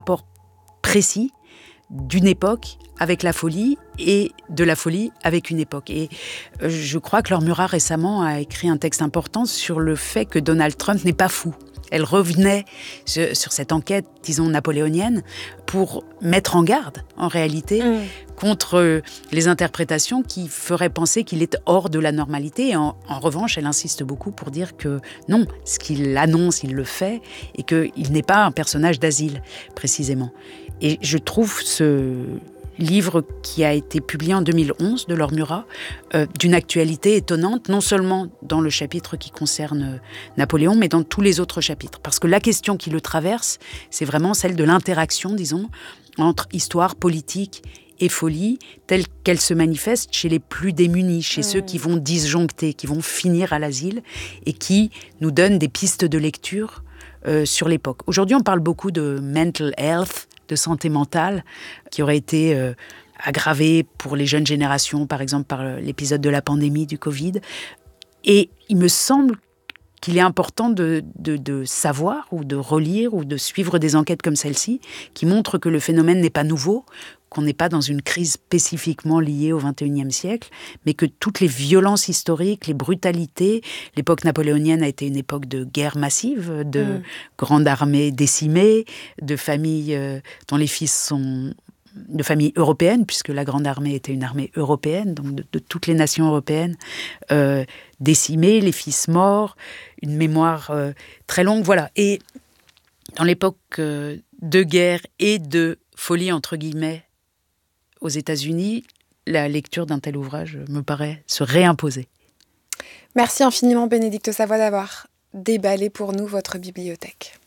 rapport précis d'une époque avec la folie et de la folie avec une époque. Et je crois que Laure Murat récemment a écrit un texte important sur le fait que Donald Trump n'est pas fou. Elle revenait sur cette enquête, disons, napoléonienne, pour mettre en garde, en réalité, contre les interprétations qui feraient penser qu'il est hors de la normalité. Et en revanche, elle insiste beaucoup pour dire que non, ce qu'il annonce, il le fait, et qu'il n'est pas un personnage d'asile, précisément. Et je trouve ce livre qui a été publié en 2011 de Laure Murat, d'une actualité étonnante, non seulement dans le chapitre qui concerne Napoléon, mais dans tous les autres chapitres. Parce que la question qui le traverse, c'est vraiment celle de l'interaction, disons, entre histoire, politique et folie, telle qu'elle se manifeste chez les plus démunis, chez ceux qui vont disjoncter, qui vont finir à l'asile, et qui nous donnent des pistes de lecture sur l'époque. Aujourd'hui, on parle beaucoup de mental health, de santé mentale, qui aurait été aggravée pour les jeunes générations, par exemple par l'épisode de la pandémie du Covid. Et il me semble qu'il est important de savoir ou de relire ou de suivre des enquêtes comme celle-ci, qui montrent que le phénomène n'est pas nouveau, qu'on n'est pas dans une crise spécifiquement liée au XXIe siècle, mais que toutes les violences historiques, les brutalités, l'époque napoléonienne a été une époque de guerre massive, de grandes armées décimées, de familles dont les fils sont de familles européennes, puisque la Grande Armée était une armée européenne, donc de toutes les nations européennes, décimées, les fils morts, une mémoire très longue, voilà. Et dans l'époque de guerre et de folie, entre guillemets, aux États-Unis, la lecture d'un tel ouvrage me paraît se réimposer. Merci infiniment, Bénédicte Savoie, d'avoir déballé pour nous votre bibliothèque.